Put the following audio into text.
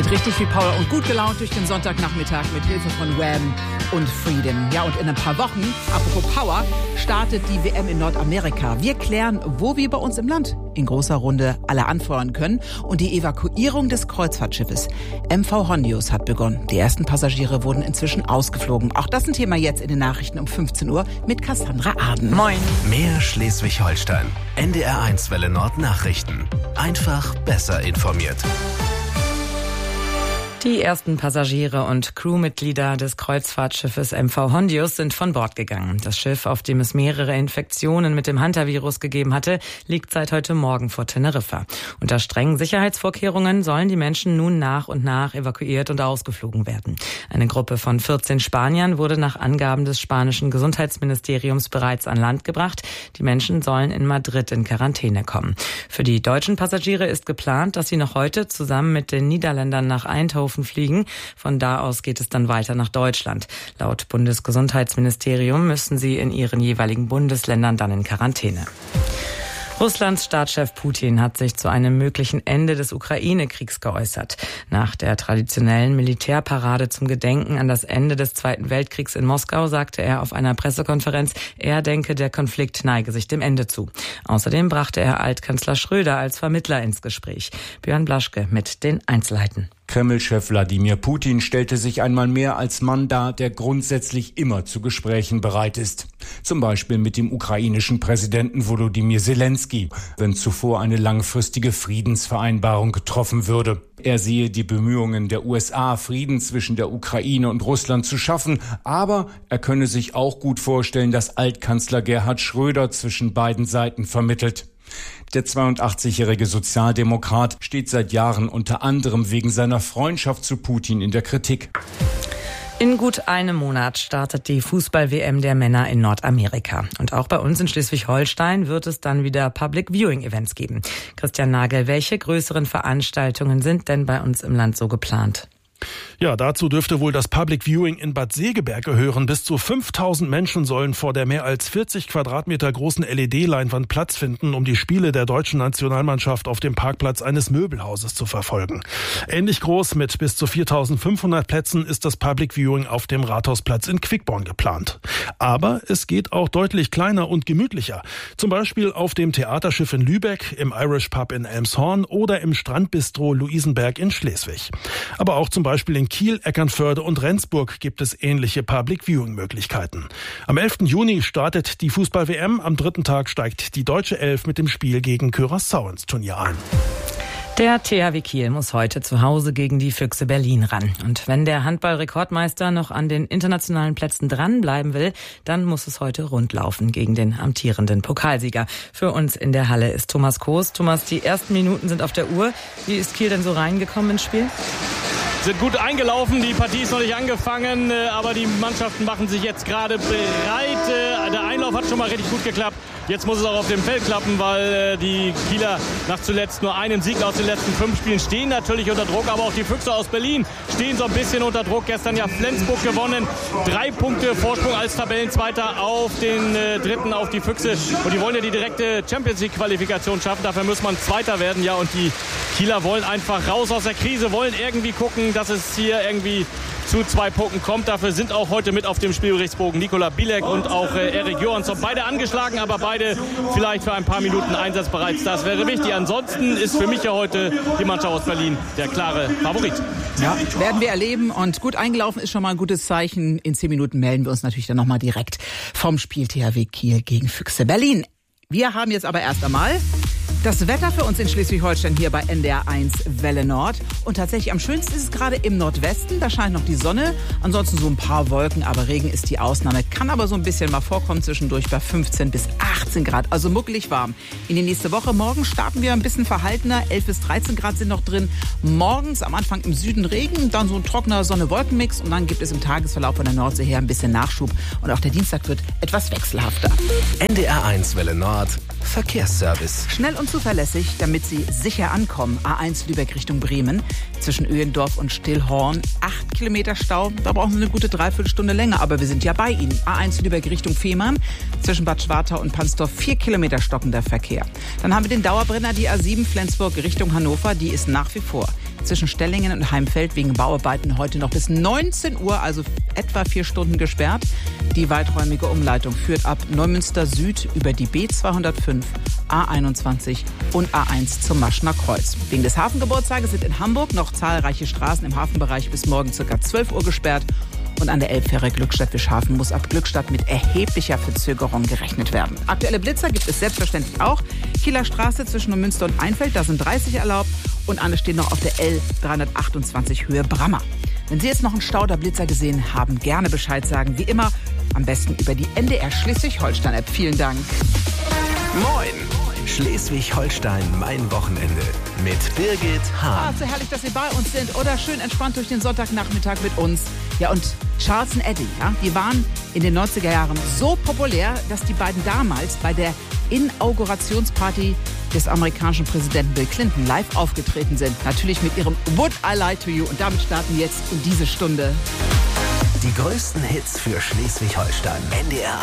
Mit richtig viel Power und gut gelaunt durch den Sonntagnachmittag mit Hilfe von Wham und Freedom. Ja, und in ein paar Wochen, apropos Power, startet die WM in Nordamerika. Wir klären, wo wir bei uns im Land in großer Runde alle anfeuern können. Und die Evakuierung des Kreuzfahrtschiffes MV Hondius hat begonnen. Die ersten Passagiere wurden inzwischen ausgeflogen. Auch das ein Thema jetzt in den Nachrichten um 15 Uhr mit Cassandra Aden. Moin. Mehr Schleswig-Holstein. NDR1 Welle Nord Nachrichten. Einfach besser informiert. Die ersten Passagiere und Crewmitglieder des Kreuzfahrtschiffes MV Hondius sind von Bord gegangen. Das Schiff, auf dem es mehrere Infektionen mit dem Hantavirus gegeben hatte, liegt seit heute Morgen vor Teneriffa. Unter strengen Sicherheitsvorkehrungen sollen die Menschen nun nach und nach evakuiert und ausgeflogen werden. Eine Gruppe von 14 Spaniern wurde nach Angaben des spanischen Gesundheitsministeriums bereits an Land gebracht. Die Menschen sollen in Madrid in Quarantäne kommen. Für die deutschen Passagiere ist geplant, dass sie noch heute zusammen mit den Niederländern nach Eindhoven fliegen. Von da aus geht es dann weiter nach Deutschland. Laut Bundesgesundheitsministerium müssen sie in ihren jeweiligen Bundesländern dann in Quarantäne. Russlands Staatschef Putin hat sich zu einem möglichen Ende des Ukraine-Kriegs geäußert. Nach der traditionellen Militärparade zum Gedenken an das Ende des Zweiten Weltkriegs in Moskau sagte er auf einer Pressekonferenz, er denke, der Konflikt neige sich dem Ende zu. Außerdem brachte er Altkanzler Schröder als Vermittler ins Gespräch. Björn Blaschke mit den Einzelheiten. Kreml-Chef Wladimir Putin stellte sich einmal mehr als Mann dar, der grundsätzlich immer zu Gesprächen bereit ist. Zum Beispiel mit dem ukrainischen Präsidenten Volodymyr Zelensky, wenn zuvor eine langfristige Friedensvereinbarung getroffen würde. Er sehe die Bemühungen der USA, Frieden zwischen der Ukraine und Russland zu schaffen, aber er könne sich auch gut vorstellen, dass Altkanzler Gerhard Schröder zwischen beiden Seiten vermittelt. Der 82-jährige Sozialdemokrat steht seit Jahren unter anderem wegen seiner Freundschaft zu Putin in der Kritik. In gut einem Monat startet die Fußball-WM der Männer in Nordamerika. Und auch bei uns in Schleswig-Holstein wird es dann wieder Public-Viewing-Events geben. Christian Nagel, welche größeren Veranstaltungen sind denn bei uns im Land so geplant? Ja, dazu dürfte wohl das Public Viewing in Bad Segeberg gehören. Bis zu 5000 Menschen sollen vor der mehr als 40 Quadratmeter großen LED-Leinwand Platz finden, um die Spiele der deutschen Nationalmannschaft auf dem Parkplatz eines Möbelhauses zu verfolgen. Ähnlich groß mit bis zu 4500 Plätzen ist das Public Viewing auf dem Rathausplatz in Quickborn geplant. Aber es geht auch deutlich kleiner und gemütlicher. Zum Beispiel auf dem Theaterschiff in Lübeck, im Irish Pub in Elmshorn oder im Strandbistro Luisenberg in Schleswig. Aber auch zum Beispiel in Kiel, Eckernförde und Rendsburg gibt es ähnliche Public-Viewing-Möglichkeiten. Am 11. Juni startet die Fußball-WM. Am dritten Tag steigt die deutsche Elf mit dem Spiel gegen Curaçao ins Turnier ein. Der THW Kiel muss heute zu Hause gegen die Füchse Berlin ran. Und wenn der Handball-Rekordmeister noch an den internationalen Plätzen dranbleiben will, dann muss es heute rund laufen gegen den amtierenden Pokalsieger. Für uns in der Halle ist Thomas Koos. Thomas, die ersten Minuten sind auf der Uhr. Wie ist Kiel denn so reingekommen ins Spiel? Sind gut eingelaufen, die Partie ist noch nicht angefangen, aber die Mannschaften machen sich jetzt gerade bereit. Der Einlauf hat schon mal richtig gut geklappt. Jetzt muss es auch auf dem Feld klappen, weil die Kieler nach zuletzt nur einen Sieg aus den letzten 5 Spielen stehen natürlich unter Druck. Aber auch die Füchse aus Berlin stehen so ein bisschen unter Druck. Gestern ja Flensburg gewonnen. 3 Punkte Vorsprung als Tabellenzweiter auf den Dritten, auf die Füchse. Und die wollen ja die direkte Champions-League-Qualifikation schaffen. Dafür muss man Zweiter werden. Ja, und die Kieler wollen einfach raus aus der Krise, wollen irgendwie gucken, dass es hier irgendwie zu 2 Punkten kommt. Dafür sind auch heute mit auf dem Spielberichtsbogen Nikola Bilek und auch Erik Johansson. Beide angeschlagen, aber beide vielleicht für ein paar Minuten einsatzbereit. Das wäre wichtig. Ansonsten ist für mich ja heute die Mannschaft aus Berlin der klare Favorit. Ja, werden wir erleben. Und gut eingelaufen ist schon mal ein gutes Zeichen. In 10 Minuten melden wir uns natürlich dann nochmal direkt vom Spiel THW Kiel gegen Füchse Berlin. Wir haben jetzt aber erst einmal das Wetter für uns in Schleswig-Holstein hier bei NDR1 Welle Nord. Und tatsächlich am schönsten ist es gerade im Nordwesten. Da scheint noch die Sonne. Ansonsten so ein paar Wolken, aber Regen ist die Ausnahme. Kann aber so ein bisschen mal vorkommen zwischendurch bei 15 bis 18 Grad. Also muckelig warm. In die nächste Woche. Morgen starten wir ein bisschen verhaltener. 11 bis 13 Grad sind noch drin. Morgens am Anfang im Süden Regen, dann so ein trockener Sonne-Wolken-Mix. Und dann gibt es im Tagesverlauf von der Nordsee her ein bisschen Nachschub. Und auch der Dienstag wird etwas wechselhafter. NDR1 Welle Nord. Verkehrsservice. Schnell und zuverlässig, damit Sie sicher ankommen. A1 Lübeck Richtung Bremen. Zwischen Öhendorf und Stillhorn 8 Kilometer Stau. Da brauchen Sie eine gute Dreiviertelstunde länger, aber wir sind ja bei Ihnen. A1 Lübeck Richtung Fehmarn. Zwischen Bad Schwartau und Pansdorf 4 Kilometer stockender Verkehr. Dann haben wir den Dauerbrenner, die A7 Flensburg Richtung Hannover. Die ist nach wie vor zwischen Stellingen und Heimfeld wegen Bauarbeiten heute noch bis 19 Uhr, also etwa 4 Stunden gesperrt. Die weiträumige Umleitung führt ab Neumünster Süd über die B205, A21 und A1 zum Maschner Kreuz. Wegen des Hafengeburtstages sind in Hamburg noch zahlreiche Straßen im Hafenbereich bis morgen ca. 12 Uhr gesperrt. Und an der Elbfähre Glückstadt-Wischhafen muss ab Glückstadt mit erheblicher Verzögerung gerechnet werden. Aktuelle Blitzer gibt es selbstverständlich auch. Kieler Straße zwischen Neumünster und Einfeld, da sind 30 erlaubt. Und andere stehen noch auf der L328 Höhe Brammer. Wenn Sie jetzt noch einen Stauderblitzer gesehen haben, gerne Bescheid sagen. Wie immer, am besten über die NDR Schleswig-Holstein-App. Vielen Dank. Moin! Schleswig-Holstein, mein Wochenende. Mit Birgit Hahn. So herrlich, dass Sie bei uns sind. Oder schön entspannt durch den Sonntagnachmittag mit uns. Ja, und Charles und Eddie, ja, die waren in den 90er Jahren so populär, dass die beiden damals bei der Inaugurationsparty des amerikanischen Präsidenten Bill Clinton live aufgetreten sind. Natürlich mit ihrem Would I Lie to You. Und damit starten wir jetzt in diese Stunde. Die größten Hits für Schleswig-Holstein. NDR